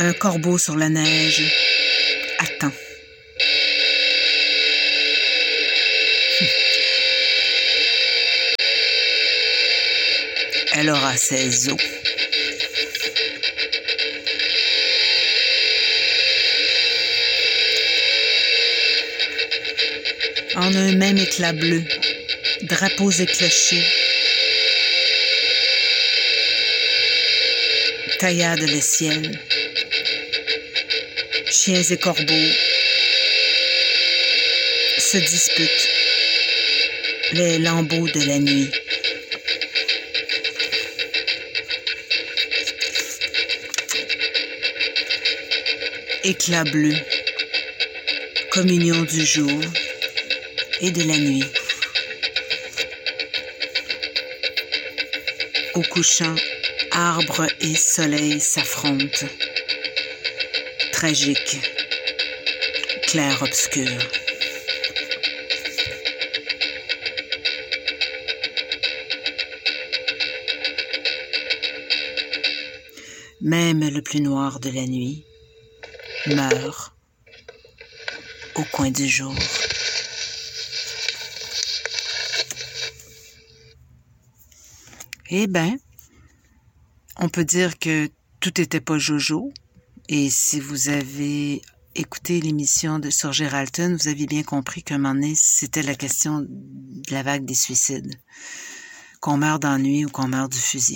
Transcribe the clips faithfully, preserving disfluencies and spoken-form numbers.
Un corbeau sur la neige attend. Elle aura ses os. En un même éclat bleu, drapeaux éclochés, taillade le ciel, chiens et corbeaux se disputent les lambeaux de la nuit. Éclat bleu, communion du jour et de la nuit. Au couchant, arbres et soleil s'affrontent. Tragique, clair-obscur. Même le plus noir de la nuit meurt au coin du jour. Eh bien, on peut dire que tout n'était pas Jojo. Et si vous avez écouté l'émission de sur Geraldton, vous aviez bien compris qu'à un moment donné, c'était la question de la vague des suicides. Qu'on meurt d'ennui ou qu'on meurt du fusil.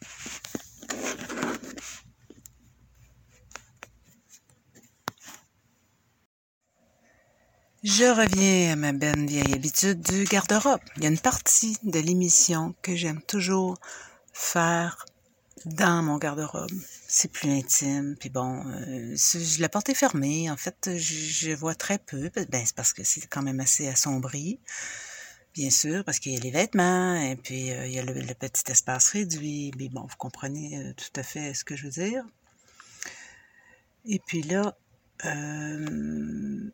Je reviens à ma bonne vieille habitude du garde-robe. Il y a une partie de l'émission que j'aime toujours faire dans mon garde-robe. C'est plus intime, puis bon, euh, je la porte est fermée. En fait, je, je vois très peu. Ben, c'est parce que c'est quand même assez assombri, bien sûr, parce qu'il y a les vêtements, et puis euh, il y a le, le petit espace réduit. Mais bon, vous comprenez euh, tout à fait ce que je veux dire. Et puis là, euh,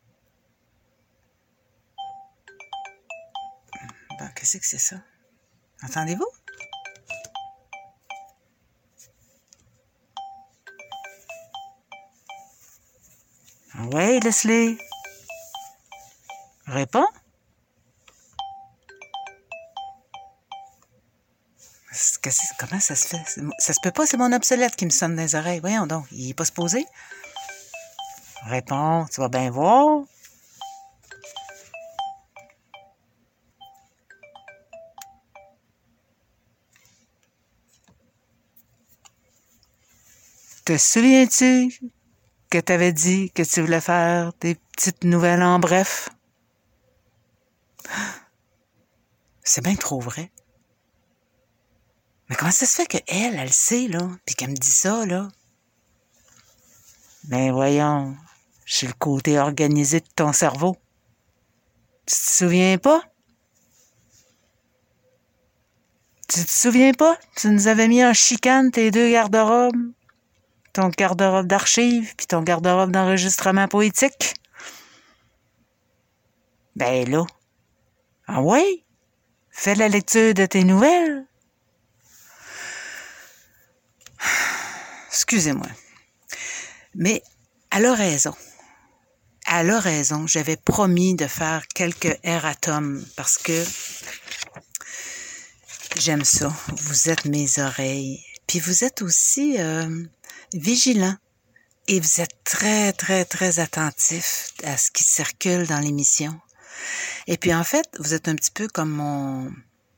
ben, qu'est-ce que c'est ça? Entendez-vous? Ouais, Leslie. Réponds. Comment ça se fait? Ça se peut pas, c'est mon obsolète qui me sonne dans les oreilles. Voyons donc, il est pas supposé. Réponds, tu vas bien voir. Te souviens-tu que t'avais dit que tu voulais faire des petites nouvelles en bref? C'est bien trop vrai. Mais comment ça se fait qu'elle, elle sait, là, puis qu'elle me dit ça, là? Ben voyons, je suis le côté organisé de ton cerveau. Tu te souviens pas? Tu te souviens pas? Tu nous avais mis en chicane tes deux garde-robes. Ton garde-robe d'archives, puis ton garde-robe d'enregistrement poétique. Ben là. Ah ouais? Fais la lecture de tes nouvelles. Excusez-moi. Mais elle a raison. Elle a raison. J'avais promis de faire quelques erratums parce que j'aime ça. Vous êtes mes oreilles. Puis vous êtes aussi euh, vigilants. Et vous êtes très, très, très attentifs à ce qui circule dans l'émission. Et puis en fait, vous êtes un petit peu comme mon...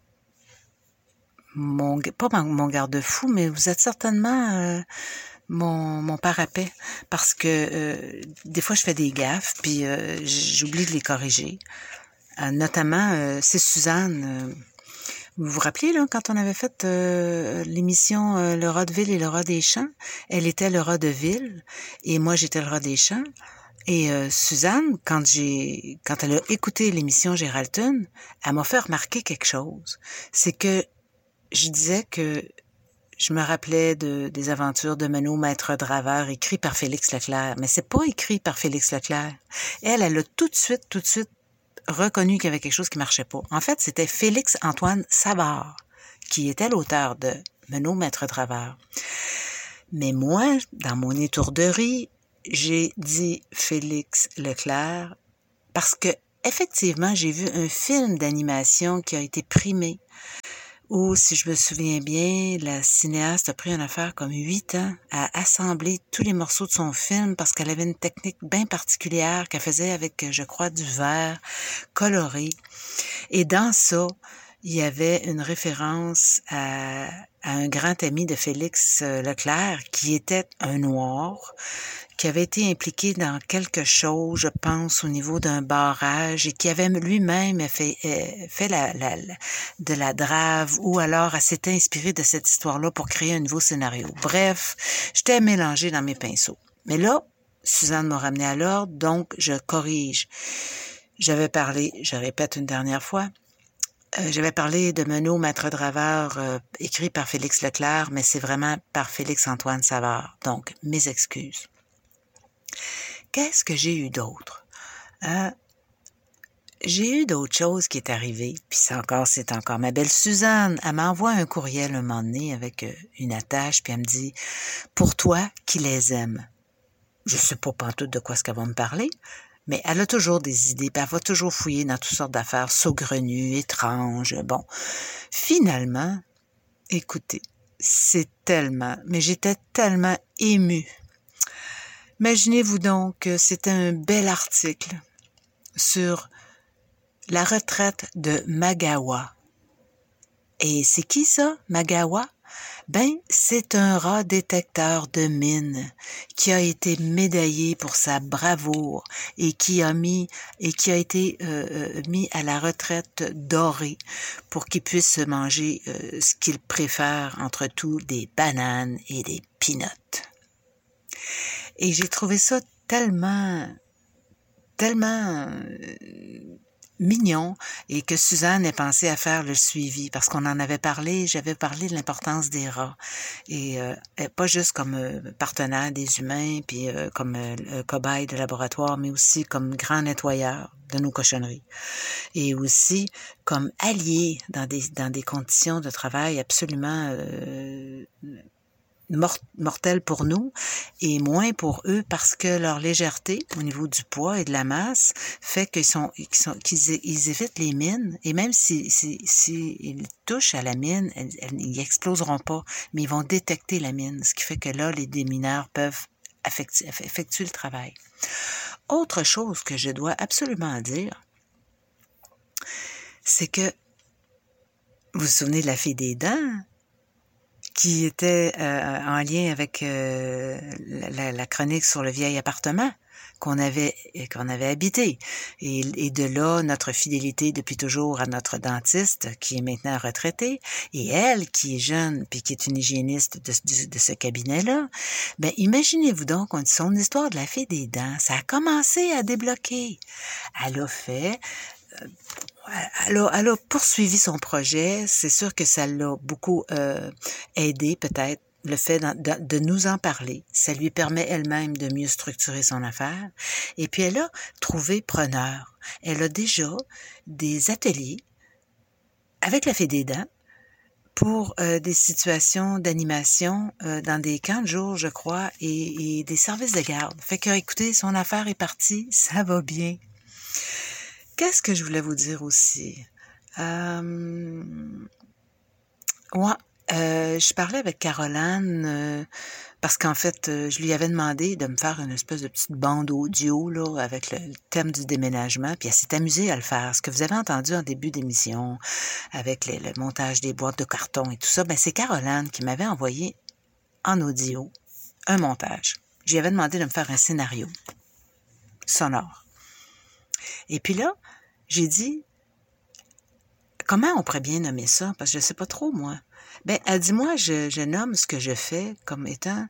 mon pas mon garde-fou, mais vous êtes certainement... Euh, Mon, mon parapet, parce que euh, des fois je fais des gaffes, puis euh, j'oublie de les corriger. Euh, notamment, euh, c'est Suzanne. Euh, vous vous rappelez, là, quand on avait fait euh, l'émission euh, Le rat de ville et le rat des champs, elle était le rat de ville, et moi j'étais le rat des champs. Et euh, Suzanne, quand j'ai, quand elle a écouté l'émission Geraldton, elle m'a fait remarquer quelque chose. C'est que je disais que je me rappelais de, des aventures de Menot, maître draveur, écrit par Félix Leclerc. Mais c'est pas écrit par Félix Leclerc. Elle, elle a tout de suite, tout de suite reconnu qu'il y avait quelque chose qui marchait pas. En fait, c'était Félix-Antoine Savard, qui était l'auteur de Menot, maître draveur. Mais moi, dans mon étourderie, j'ai dit Félix Leclerc parce que effectivement, j'ai vu un film d'animation qui a été primé où, si je me souviens bien, la cinéaste a pris une affaire comme huit ans à assembler tous les morceaux de son film parce qu'elle avait une technique bien particulière qu'elle faisait avec, je crois, du verre coloré. Et dans ça, il y avait une référence à, à un grand ami de Félix Leclerc qui était un noir, qui avait été impliqué dans quelque chose, je pense, au niveau d'un barrage et qui avait lui-même fait, fait la, la, la, de la drave ou alors elle s'était inspirée de cette histoire-là pour créer un nouveau scénario. Bref, j'étais mélangée dans mes pinceaux. Mais là, Suzanne m'a ramené à l'ordre, donc je corrige. J'avais parlé, je répète une dernière fois, Euh, j'avais parlé de Menot, maître draveur, euh, écrit par Félix Leclerc, mais c'est vraiment par Félix-Antoine Savard. Donc, mes excuses. Qu'est-ce que j'ai eu d'autre? Euh, j'ai eu d'autres choses qui est arrivée, puis c'est encore, c'est encore ma belle Suzanne. Elle m'envoie un courriel un moment donné avec euh, une attache, puis elle me dit « Pour toi qui les aime ». Je sais pas pantoute de quoi ce qu'elle va me parler, mais elle a toujours des idées, puis elle va toujours fouiller dans toutes sortes d'affaires saugrenues, étranges. Bon, finalement, écoutez, c'est tellement, mais j'étais tellement émue. Imaginez-vous donc que c'était un bel article sur la retraite de Magawa. Et c'est qui ça, Magawa? Ben, c'est un rat détecteur de mines qui a été médaillé pour sa bravoure et qui a mis et qui a été euh, mis à la retraite dorée pour qu'il puisse manger euh, ce qu'il préfère entre tout, des bananes et des peanuts. Et j'ai trouvé ça tellement, tellement euh, mignon et que Suzanne ait pensé à faire le suivi parce qu'on en avait parlé, j'avais parlé de l'importance des rats et euh, pas juste comme euh, partenaire des humains puis euh, comme euh, cobaye de laboratoire mais aussi comme grand nettoyeur de nos cochonneries et aussi comme allié dans des dans des conditions de travail absolument euh, mortels pour nous et moins pour eux parce que leur légèreté au niveau du poids et de la masse fait qu'ils sont, qu'ils sont, qu'ils ils évitent les mines et même si, si, si ils touchent à la mine, elles, elles, ils exploseront pas, mais ils vont détecter la mine, ce qui fait que là, les démineurs peuvent effectuer, effectuer le travail. Autre chose que je dois absolument dire, c'est que vous vous souvenez de la fille des dents? Qui était euh, en lien avec euh, la, la chronique sur le vieil appartement qu'on avait qu'on avait habité. Et, et de là, notre fidélité depuis toujours à notre dentiste, qui est maintenant retraité, et elle, qui est jeune, puis qui est une hygiéniste de, de, de ce cabinet-là, ben imaginez-vous donc, son histoire de la fille des dents, ça a commencé à débloquer. Elle a fait... Euh, Elle a, elle a poursuivi son projet. C'est sûr que ça l'a beaucoup euh, aidé, peut-être, le fait de, de nous en parler. Ça lui permet elle-même de mieux structurer son affaire. Et puis, elle a trouvé preneur. Elle a déjà des ateliers avec la Fée des dents pour euh, des situations d'animation euh, dans des camps de jour, je crois, et, et des services de garde. Fait que, écoutez, son affaire est partie, ça va bien. Qu'est-ce que je voulais vous dire aussi? Euh... Ouais, euh, je parlais avec Caroline euh, parce qu'en fait, euh, je lui avais demandé de me faire une espèce de petite bande audio là, avec le, le thème du déménagement, puis elle s'est amusée à le faire. Ce que vous avez entendu en début d'émission, avec les, le montage des boîtes de carton et tout ça, ben c'est Caroline qui m'avait envoyé en audio un montage. Je lui avais demandé de me faire un scénario sonore. Et puis là, j'ai dit, comment on pourrait bien nommer ça? Parce que je ne sais pas trop, moi. Ben, elle dit, moi, je, je nomme ce que je fais comme étant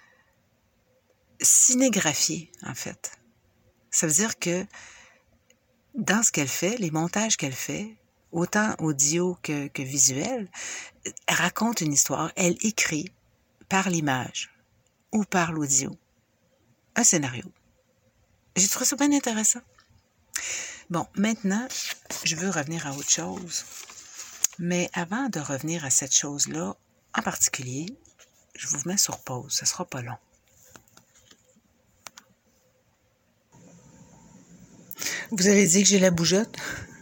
cinégraphié, en fait. Ça veut dire que dans ce qu'elle fait, les montages qu'elle fait, autant audio que, que visuel, elle raconte une histoire, elle écrit par l'image ou par l'audio un scénario. J'ai trouvé ça bien intéressant. Bon, maintenant, je veux revenir à autre chose. Mais avant de revenir à cette chose-là, en particulier, je vous mets sur pause, ça sera pas long. Vous allez dire que j'ai la bougeotte?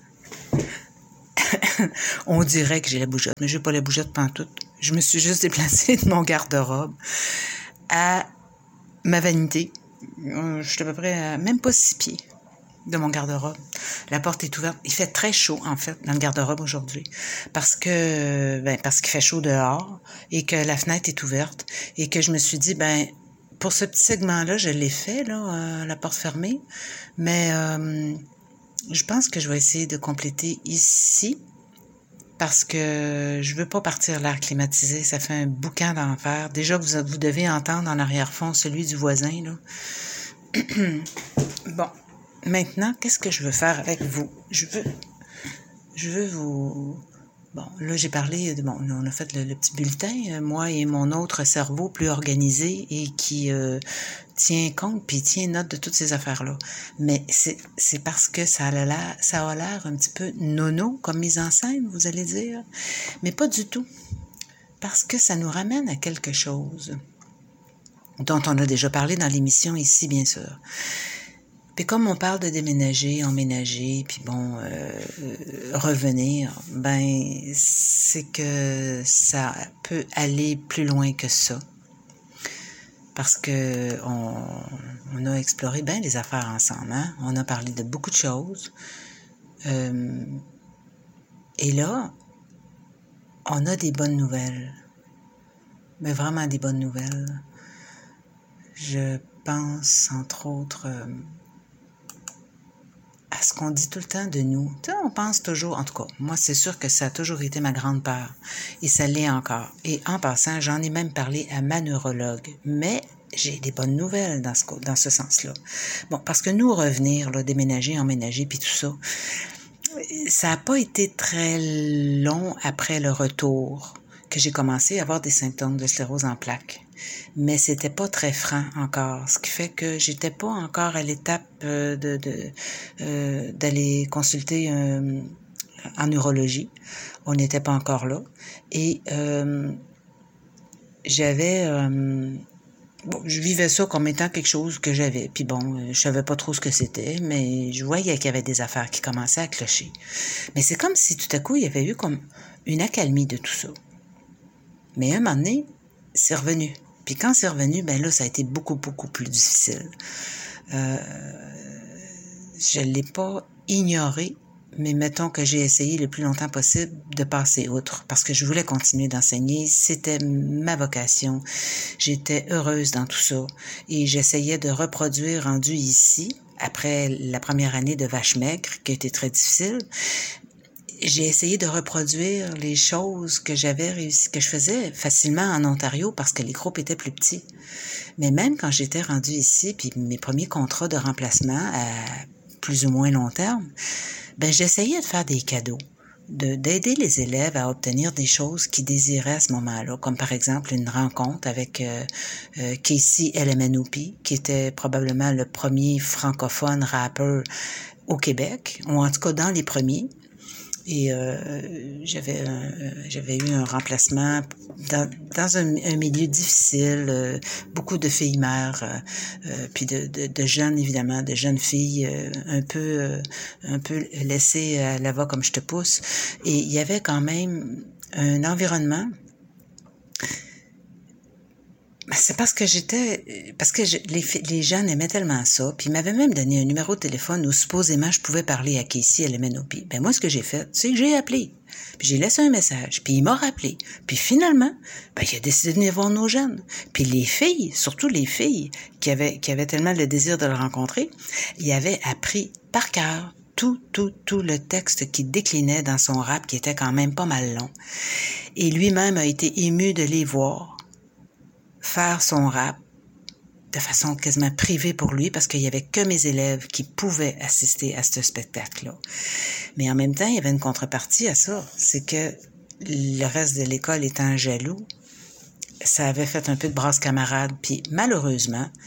On dirait que j'ai la bougeotte, mais j'ai pas la bougeotte pantoute. Je me suis juste déplacée de mon garde-robe à ma vanité. Je suis à peu près à même pas six pieds de mon garde-robe. La porte est ouverte. Il fait très chaud, en fait, dans le garde-robe aujourd'hui. Parce que, ben, parce qu'il fait chaud dehors et que la fenêtre est ouverte et que je me suis dit, ben, pour ce petit segment-là, je l'ai fait, là, euh, la porte fermée. Mais, euh, je pense que je vais essayer de compléter ici parce que je veux pas partir l'air climatisé. Ça fait un boucan d'enfer. Déjà, vous, vous devez entendre en arrière-fond celui du voisin, là. Bon. Maintenant, qu'est-ce que je veux faire avec vous? Je veux, je veux vous... Bon, là, j'ai parlé de... Bon, on a fait le, le petit bulletin, moi et mon autre cerveau plus organisé et qui euh, tient compte puis tient note de toutes ces affaires-là. Mais c'est, c'est parce que ça a l'air, ça a l'air un petit peu nono comme mise en scène, vous allez dire. Mais pas du tout. Parce que ça nous ramène à quelque chose dont on a déjà parlé dans l'émission ici, bien sûr. Puis comme on parle de déménager, emménager, puis bon, euh, revenir, ben c'est que ça peut aller plus loin que ça. Parce que on, on a exploré bien des affaires ensemble, hein? On a parlé de beaucoup de choses. Euh, et là, on a des bonnes nouvelles. Mais vraiment des bonnes nouvelles. Je pense, entre autres... Euh, à ce qu'on dit tout le temps de nous. Tu sais, on pense toujours, en tout cas, moi, c'est sûr que ça a toujours été ma grande peur. Et ça l'est encore. Et en passant, j'en ai même parlé à ma neurologue. Mais j'ai des bonnes nouvelles dans ce, dans ce sens-là. Bon, parce que nous, revenir, là, déménager, emménager, puis tout ça, ça n'a pas été très long après le retour que j'ai commencé à avoir des symptômes de sclérose en plaques. Mais c'était pas très franc encore, ce qui fait que j'étais pas encore à l'étape euh, de, de euh, d'aller consulter euh, en neurologie. On n'était pas encore là. Et euh, j'avais... Euh, bon, je vivais ça comme étant quelque chose que j'avais. Puis bon, je savais pas trop ce que c'était, mais je voyais qu'il y avait des affaires qui commençaient à clocher. Mais c'est comme si tout à coup, il y avait eu comme une accalmie de tout ça. Mais à un moment donné, c'est revenu. Puis quand c'est revenu, ben là, ça a été beaucoup, beaucoup plus difficile. Euh, je ne l'ai pas ignoré, mais mettons que j'ai essayé le plus longtemps possible de passer outre, parce que je voulais continuer d'enseigner. C'était ma vocation. J'étais heureuse dans tout ça. Et j'essayais de reproduire rendu ici, après la première année de Vache Maigre, qui a été très difficile. J'ai essayé de reproduire les choses que j'avais réussi, que je faisais facilement en Ontario parce que les groupes étaient plus petits. Mais même quand j'étais rendue ici, puis mes premiers contrats de remplacement à plus ou moins long terme, ben j'essayais de faire des cadeaux, de, d'aider les élèves à obtenir des choses qu'ils désiraient à ce moment-là, comme par exemple une rencontre avec euh, euh, Casey L M N O P, qui était probablement le premier francophone rappeur au Québec, ou en tout cas dans les premiers. Et euh, j'avais un, j'avais eu un remplacement dans, dans un, un milieu difficile, euh, beaucoup de filles mères, euh, euh, puis de, de, de jeunes évidemment, de jeunes filles euh, un peu euh, un peu laissées à la va comme je te pousse. Et il y avait quand même un environnement. C'est parce que j'étais, parce que je, les, les jeunes aimaient tellement ça, puis ils m'avaient même donné un numéro de téléphone où supposément je pouvais parler à Casey L M N O P. Ben moi, ce que j'ai fait, c'est que j'ai appelé, puis j'ai laissé un message, puis il m'a rappelé, puis finalement, ben il a décidé de venir voir nos jeunes. Puis les filles, surtout les filles qui avaient qui avaient tellement le désir de le rencontrer, il avait appris par cœur tout, tout, tout le texte qui déclinait dans son rap, qui était quand même pas mal long. Et lui-même a été ému de les voir faire son rap de façon quasiment privée pour lui parce qu'il n'y avait que mes élèves qui pouvaient assister à ce spectacle-là. Mais en même temps, il y avait une contrepartie à ça, c'est que le reste de l'école étant jaloux, ça avait fait un peu de brasse camarade, puis malheureusement,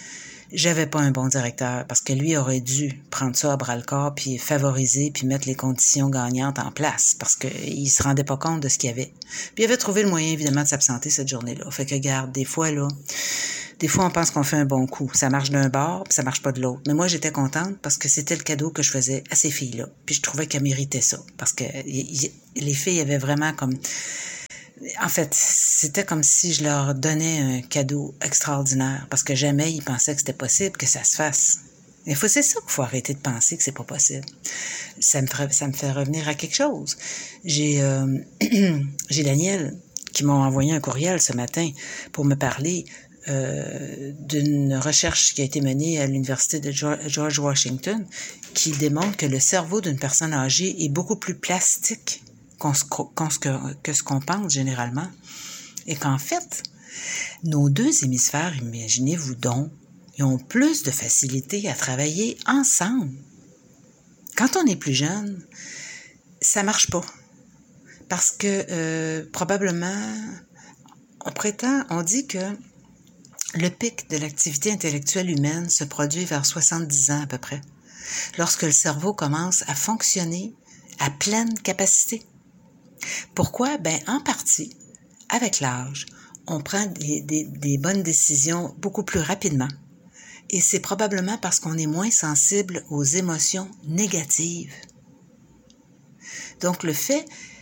J'avais pas un bon directeur parce que lui aurait dû prendre ça à bras-le-corps puis favoriser puis mettre les conditions gagnantes en place parce que il se rendait pas compte de ce qu'il y avait. Puis il avait trouvé le moyen évidemment de s'absenter cette journée-là. Fait que garde, des fois là, des fois on pense qu'on fait un bon coup, ça marche d'un bord puis ça marche pas de l'autre. Mais moi j'étais contente parce que c'était le cadeau que je faisais à ces filles-là. Puis je trouvais qu'elles méritaient ça parce que y, y, les filles avaient vraiment comme En fait, c'était comme si je leur donnais un cadeau extraordinaire parce que jamais ils pensaient que c'était possible que ça se fasse. Il faut, c'est ça qu'il faut arrêter de penser que c'est pas possible. Ça me ferait, ça me fait revenir à quelque chose. J'ai, euh, j'ai Daniel qui m'a envoyé un courriel ce matin pour me parler euh, d'une recherche qui a été menée à l'université de George Washington qui démontre que le cerveau d'une personne âgée est beaucoup plus plastique qu'on se, qu'on se, que ce qu'on pense généralement. Et qu'en fait, nos deux hémisphères, imaginez-vous donc, ils ont plus de facilité à travailler ensemble. Quand on est plus jeune, ça marche pas. Parce que euh, probablement, on prétend, on dit que le pic de l'activité intellectuelle humaine se produit vers soixante-dix ans à peu près, lorsque le cerveau commence à fonctionner à pleine capacité. Pourquoi? Ben, en partie, avec l'âge, on prend des, des, des bonnes décisions beaucoup plus rapidement. Et c'est probablement parce qu'on est moins sensible aux émotions négatives. Donc, le fait...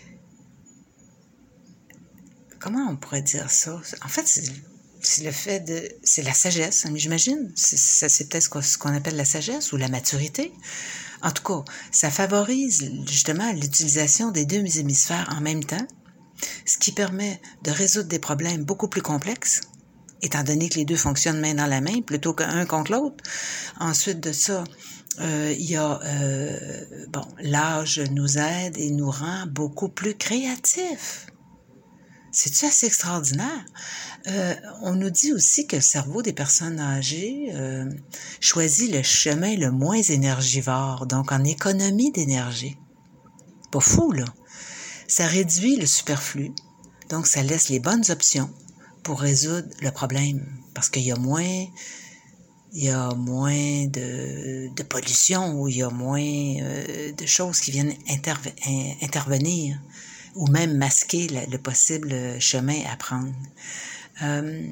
Comment on pourrait dire ça? En fait, c'est, c'est le fait de... C'est la sagesse, j'imagine. C'est, ça, c'est peut-être ce qu'on appelle la sagesse ou la maturité. En tout cas, ça favorise justement l'utilisation des deux hémisphères en même temps, ce qui permet de résoudre des problèmes beaucoup plus complexes, étant donné que les deux fonctionnent main dans la main plutôt qu'un contre l'autre. Ensuite de ça, euh, il y a, euh, bon, l'âge nous aide et nous rend beaucoup plus créatifs. C'est-tu assez extraordinaire? Euh, on nous dit aussi que le cerveau des personnes âgées euh, choisit le chemin le moins énergivore, donc en économie d'énergie. Pas fou, là. Ça réduit le superflu, donc ça laisse les bonnes options pour résoudre le problème, parce qu'il y a moins, il y a moins de, de pollution ou il y a moins euh, de choses qui viennent interve- intervenir ou même masquer le, le possible chemin à prendre. Euh,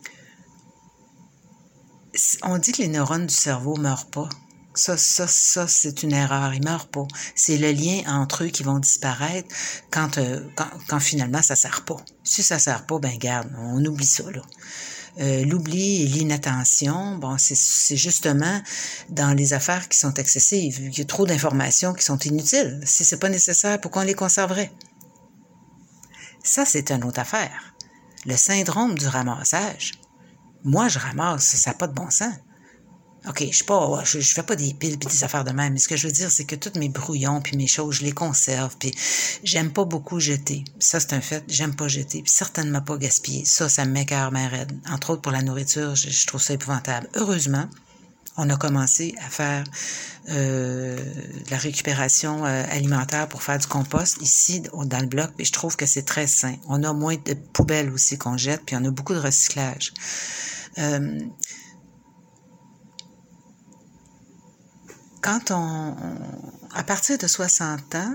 on dit que les neurones du cerveau meurent pas. Ça, ça, ça, c'est une erreur. Ils meurent pas. C'est le lien entre eux qui vont disparaître quand, euh, quand, quand finalement ça sert pas. Si ça sert pas, ben garde, on oublie ça, là. Euh, l'oubli et l'inattention, bon, c'est, c'est justement dans les affaires qui sont excessives. Il y a trop d'informations qui sont inutiles. Si c'est pas nécessaire, pourquoi on les conserverait? Ça, c'est une autre affaire. Le syndrome du ramassage. Moi, je ramasse, ça n'a pas de bon sens. OK, je suis pas, je, je fais pas des piles puis des affaires de même, mais ce que je veux dire, c'est que tous mes brouillons puis mes choses, je les conserve, puis j'aime pas beaucoup jeter. Ça, c'est un fait, j'aime pas jeter, puis certainement pas gaspiller. Ça, ça me m'écoeure ma raide. Entre autres, pour la nourriture, je, je trouve ça épouvantable. Heureusement, on a commencé à faire euh, de la récupération euh, alimentaire pour faire du compost ici, dans le bloc, et je trouve que c'est très sain. On a moins de poubelles aussi qu'on jette, puis on a beaucoup de recyclage. Euh, quand on, on... À partir de soixante ans,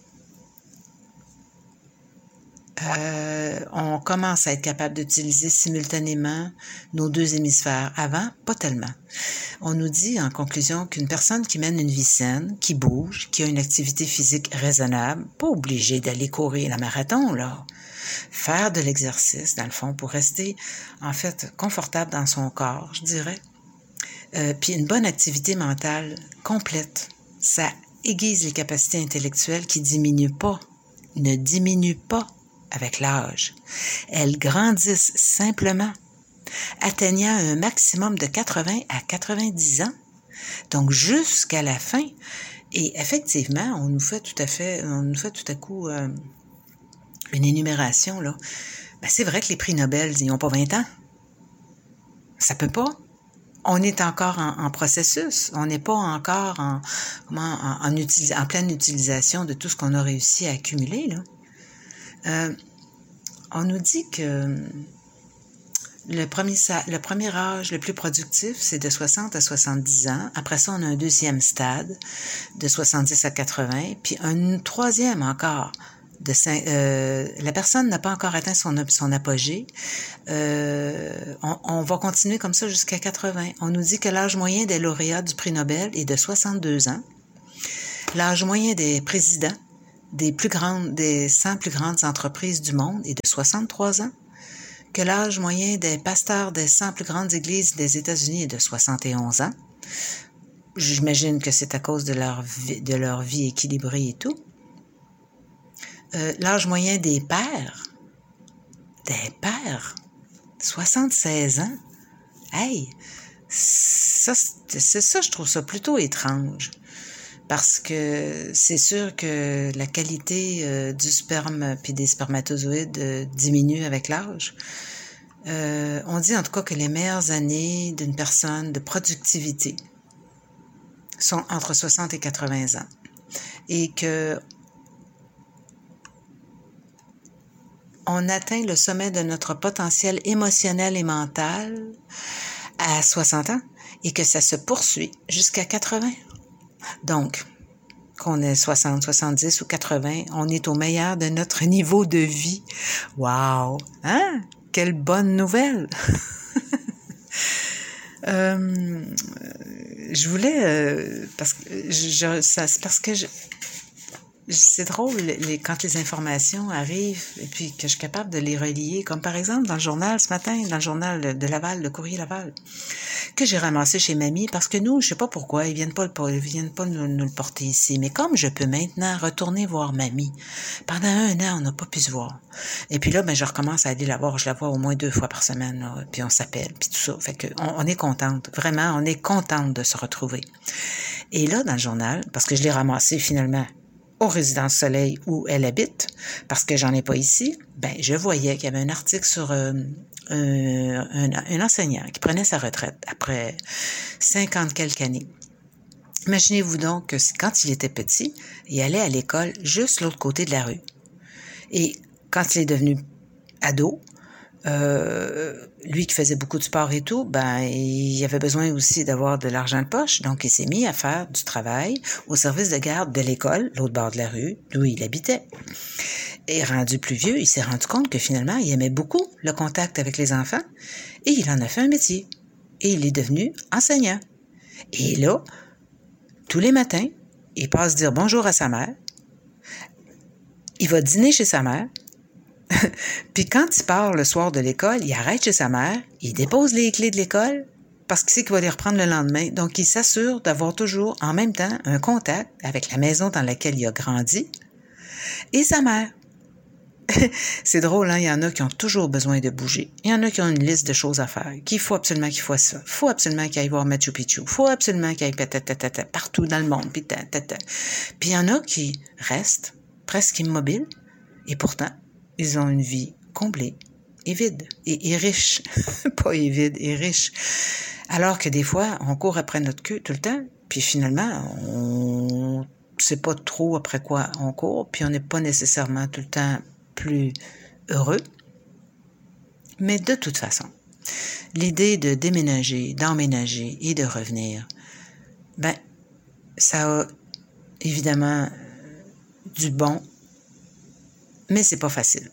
Euh, on commence à être capable d'utiliser simultanément nos deux hémisphères. Avant, pas tellement. On nous dit en conclusion qu'une personne qui mène une vie saine, qui bouge, qui a une activité physique raisonnable, pas obligée d'aller courir la marathon, là, faire de l'exercice, dans le fond, pour rester, en fait, confortable dans son corps, je dirais. Euh, puis une bonne activité mentale complète, ça aiguise les capacités intellectuelles qui diminuent pas, ne diminuent pas avec l'âge. Elles grandissent simplement, atteignant un maximum de quatre-vingts à quatre-vingt-dix ans, donc jusqu'à la fin. Et effectivement, on nous fait tout à fait, on nous fait tout à coup euh, une énumération, là. Ben, c'est vrai que les prix Nobel, ils n'ont pas vingt ans. Ça peut pas. On est encore en, en processus. On n'est pas encore en, comment, en, en, utilis- en pleine utilisation de tout ce qu'on a réussi à accumuler, là. Euh, on nous dit que Le premier, le premier âge le plus productif, c'est de soixante à soixante-dix ans. Après ça, on a un deuxième stade de soixante-dix à quatre-vingts, puis un troisième encore. De cinq, euh, la personne n'a pas encore atteint son, son apogée. Euh, on, on va continuer comme ça jusqu'à quatre-vingts. On nous dit que l'âge moyen des lauréats du prix Nobel est de soixante-deux ans. L'âge moyen des présidents des plus grandes, des cent plus grandes entreprises du monde est de soixante-trois ans. Que l'âge moyen des pasteurs des cent plus grandes églises des États-Unis est de soixante et onze ans. J'imagine que c'est à cause de leur vie, de leur vie équilibrée et tout. Euh, l'âge moyen des pères, des pères, soixante-seize ans. Hey, ça, c'est ça, je trouve ça plutôt étrange. Parce que c'est sûr que la qualité euh, du sperme puis des spermatozoïdes euh, diminue avec l'âge. Euh, on dit en tout cas que les meilleures années d'une personne de productivité sont entre soixante et quatre-vingts ans. Et que on atteint le sommet de notre potentiel émotionnel et mental à soixante ans et que ça se poursuit jusqu'à quatre-vingts. Donc, qu'on ait soixante, soixante-dix ou quatre-vingts, on est au meilleur de notre niveau de vie. Wow! Hein? Quelle bonne nouvelle! euh, je voulais... Euh, parce que je, ça, c'est parce que je, c'est drôle les, quand les informations arrivent et puis que je suis capable de les relier, comme par exemple dans le journal ce matin, dans le journal de Laval, le Courrier Laval, que j'ai ramassé chez Mamie, parce que nous, je sais pas pourquoi, ils viennent pas, le, ils viennent pas nous, nous le porter ici, mais comme je peux maintenant retourner voir Mamie, pendant un an, on n'a pas pu se voir. Et puis là, ben, je recommence à aller la voir, je la vois au moins deux fois par semaine, là, puis on s'appelle, puis tout ça. Fait que on, on est contente, vraiment, on est contente de se retrouver. Et là, dans le journal, parce que je l'ai ramassé finalement aux Résidences Soleil où elle habite, parce que j'en ai pas ici, ben je voyais qu'il y avait un article sur euh, un, un, un enseignant qui prenait sa retraite après cinquante quelques années. Imaginez-vous donc que quand il était petit, il allait à l'école juste l'autre côté de la rue. Et quand il est devenu ado, Euh, lui qui faisait beaucoup de sport et tout, ben il avait besoin aussi d'avoir de l'argent de poche, donc il s'est mis à faire du travail au service de garde de l'école, l'autre bord de la rue, d'où il habitait. Et rendu plus vieux, il s'est rendu compte que finalement, il aimait beaucoup le contact avec les enfants et il en a fait un métier. Et il est devenu enseignant. Et là, tous les matins, il passe dire bonjour à sa mère, il va dîner chez sa mère. Puis quand il part le soir de l'école, il arrête chez sa mère, il dépose les clés de l'école parce qu'il sait qu'il va les reprendre le lendemain. Donc, il s'assure d'avoir toujours en même temps un contact avec la maison dans laquelle il a grandi et sa mère. C'est drôle, hein? Il y en a qui ont toujours besoin de bouger. Il y en a qui ont une liste de choses à faire, qu'il faut absolument qu'il fasse ça. Il faut absolument qu'il aille voir Machu Picchu. Il faut absolument qu'il aille patatata, partout dans le monde. Puis, tatata. Puis il y en a qui restent presque immobiles et pourtant, ils ont une vie comblée et vide, et, et riche. Pas et vide, et riche. Alors que des fois, on court après notre queue tout le temps, puis finalement, on sait pas trop après quoi on court, puis on n'est pas nécessairement tout le temps plus heureux. Mais de toute façon, l'idée de déménager, d'emménager et de revenir, ben, ça a évidemment du bon, mais c'est pas facile.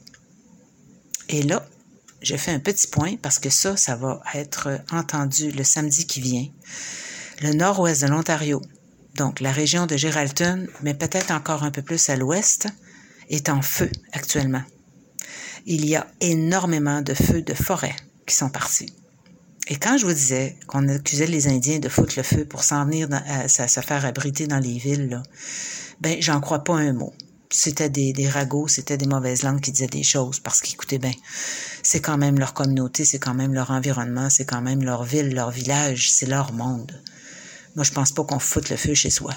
Et là, je fais un petit point parce que ça, ça va être entendu le samedi qui vient. Le nord-ouest de l'Ontario, donc la région de Geraldton, mais peut-être encore un peu plus à l'ouest, est en feu actuellement. Il y a énormément de feux de forêt qui sont partis. Et quand je vous disais qu'on accusait les Indiens de foutre le feu pour s'en venir, dans, à, à se faire abriter dans les villes, là, ben j'en crois pas un mot. C'était des, des ragots, c'était des mauvaises langues qui disaient des choses parce qu'écoutez bien, c'est quand même leur communauté, c'est quand même leur environnement, c'est quand même leur ville, leur village, c'est leur monde. Moi, je pense pas qu'on foute le feu chez soi.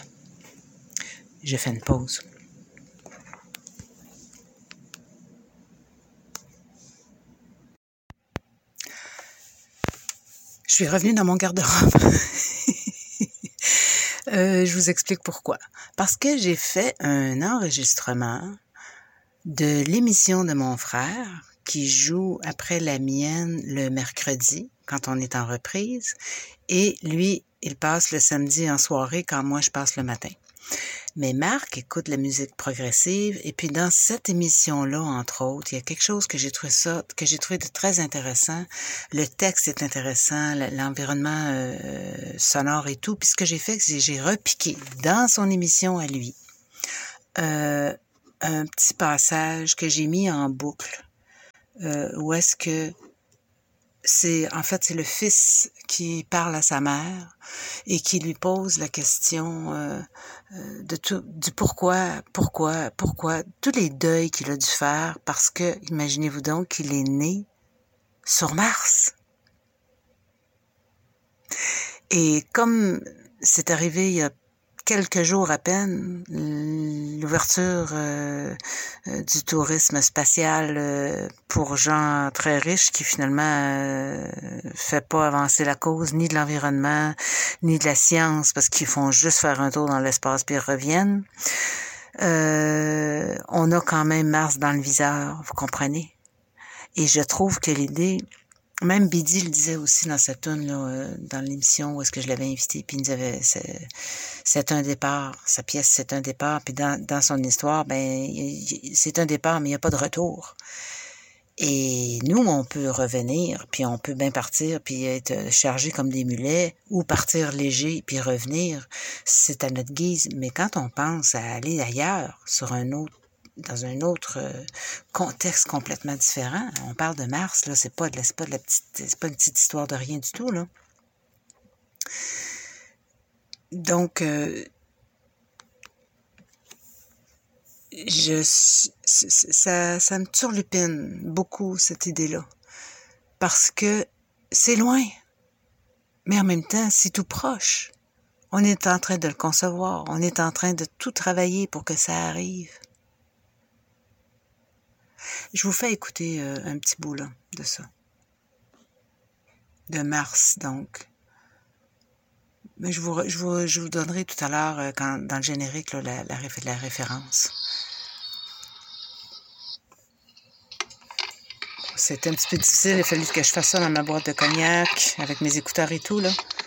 Je fais une pause. Je suis revenue dans mon garde-robe. euh, je vous explique pourquoi. Parce que j'ai fait un enregistrement de l'émission de mon frère qui joue après la mienne le mercredi, quand on est en reprise, et lui, il passe le samedi en soirée quand moi je passe le matin. Mais Marc écoute la musique progressive et puis dans cette émission-là, entre autres, il y a quelque chose que j'ai trouvé ça, que j'ai trouvé de très intéressant. Le texte est intéressant, l'environnement euh, sonore et tout. Puis ce que j'ai fait, c'est que j'ai repiqué dans son émission à lui euh, un petit passage que j'ai mis en boucle. Euh, où est-ce que c'est, en fait, c'est le fils qui parle à sa mère et qui lui pose la question euh, euh, de tout, du pourquoi, pourquoi, pourquoi, tous les deuils qu'il a dû faire parce que, imaginez-vous donc qu'il est né sur Mars. Et comme c'est arrivé il y a quelques jours à peine, l'ouverture euh, euh, du tourisme spatial euh, pour gens très riches qui finalement euh, fait pas avancer la cause ni de l'environnement ni de la science parce qu'ils font juste faire un tour dans l'espace puis ils reviennent. Euh, on a quand même Mars dans le viseur, vous comprenez? Et je trouve que l'idée, même Bidi le disait aussi dans sa tune là, euh, dans l'émission où est-ce que je l'avais invité, puis il nous avait, c'est, c'est un départ, sa pièce c'est un départ, puis dans, dans son histoire, ben c'est un départ, mais il n'y a pas de retour. Et nous, on peut revenir, puis on peut bien partir, puis être chargé comme des mulets, ou partir léger, puis revenir, c'est à notre guise. Mais quand on pense à aller ailleurs, sur un autre dans un autre euh, contexte complètement différent. On parle de Mars, là, c'est pas de la, c'est pas de la petite, c'est pas une petite histoire de rien du tout, là. Donc, euh, je, ça, ça me turlupine beaucoup, cette idée-là. Parce que c'est loin. Mais en même temps, c'est tout proche. On est en train de le concevoir. On est en train de tout travailler pour que ça arrive. Je vous fais écouter euh, un petit bout là, de ça. De Mars, donc. Mais je vous, je vous, je vous donnerai tout à l'heure, euh, quand, dans le générique, là, la, la, la référence. C'était un petit peu difficile, il a fallu que je fasse ça dans ma boîte de cognac, avec mes écouteurs et tout, là.